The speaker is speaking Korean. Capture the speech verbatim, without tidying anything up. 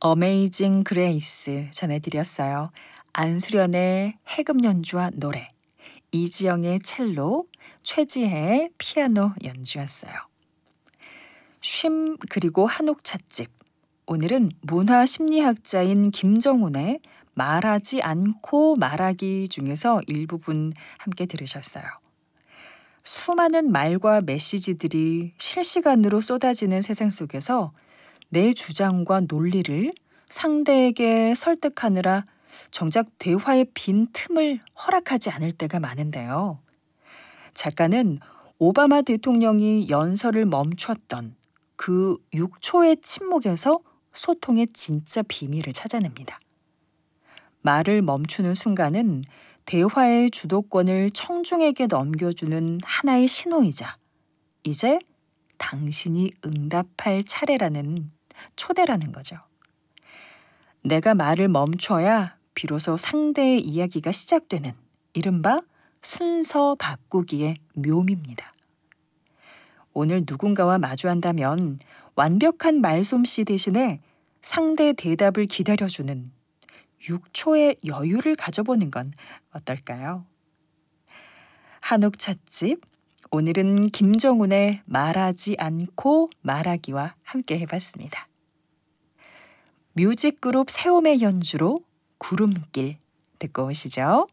어메이징 그레이스 전해드렸어요. 안수련의 해금 연주와 노래, 이지영의 첼로, 최지혜의 피아노 연주였어요. 쉼 그리고 한옥 찻집. 오늘은 문화심리학자인 김정훈의 말하지 않고 말하기 중에서 일부분 함께 들으셨어요. 수많은 말과 메시지들이 실시간으로 쏟아지는 세상 속에서 내 주장과 논리를 상대에게 설득하느라 정작 대화의 빈 틈을 허락하지 않을 때가 많은데요. 작가는 오바마 대통령이 연설을 멈췄던 그 육 초의 침묵에서 소통의 진짜 비밀을 찾아냅니다. 말을 멈추는 순간은 대화의 주도권을 청중에게 넘겨주는 하나의 신호이자 이제 당신이 응답할 차례라는 초대라는 거죠. 내가 말을 멈춰야 비로소 상대의 이야기가 시작되는 이른바 순서 바꾸기의 묘미입니다. 오늘 누군가와 마주한다면 완벽한 말솜씨 대신에 상대의 대답을 기다려주는 육 초의 여유를 가져보는 건 어떨까요? 한옥 찻집, 오늘은 김정훈의 말하지 않고 말하기와 함께 해봤습니다. 뮤직그룹 세움의 연주로 구름길 듣고 오시죠.